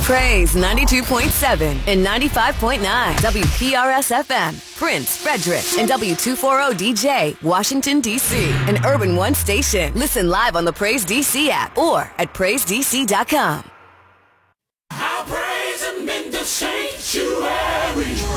Praise 92.7 and 95.9 WPRS FM, Prince, Frederick, and W240DJ, Washington, D.C., an Urban One station. Listen live on the Praise DC app or at PraiseDC.com. I'll praise him in the sanctuary.